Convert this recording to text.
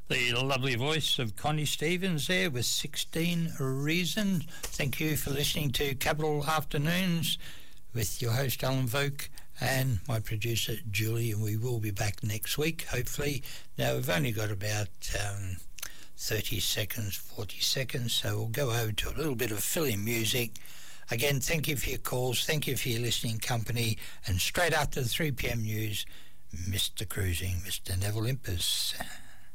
The lovely voice of Connie Stevens there with 16 Reasons. Thank you for listening to Capital Afternoons with your host Alan Voke and my producer Julie, and we will be back next week, hopefully. Now, we've only got about 30 seconds, 40 seconds, so we'll go over to a little bit of fill-in music. Again, thank you for your calls, thank you for your listening company, and straight after the 3 p.m. news, Mr. Cruising, Mr. Neville Impers.